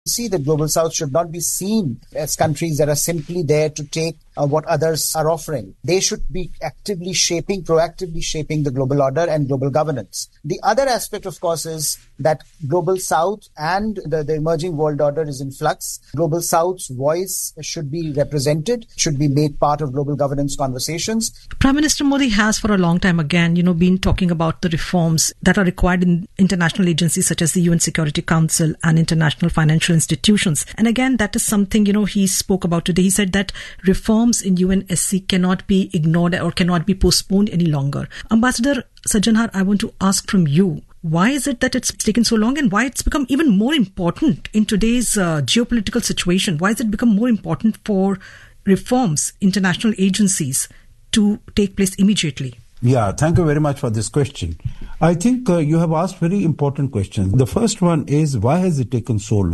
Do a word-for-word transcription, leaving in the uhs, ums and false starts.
See, the Global South should not be seen as countries that are simply there to take uh, what others are offering. They should be actively shaping, proactively shaping the global order and global governance. The other aspect, of course, is that Global South and the, the emerging world order is in flux. Global South's voice should be represented, should be made part of global governance conversations. Prime Minister Modi has for a long time again, you know, been talking about the reforms that are required in international agencies such as the U N Security Council and international financial institutions. And again, that is something, you know, he spoke about today. He said that reforms in U N S C cannot be ignored or cannot be postponed any longer. Ambassador Sajjanhar, I want to ask from you, why is it that it's taken so long and why it's become even more important in today's uh, geopolitical situation? Why has it become more important for reforms, international agencies to take place immediately? Yeah, thank you very much for this question. I think uh, you have asked very important questions. The first one is, why has it taken so long?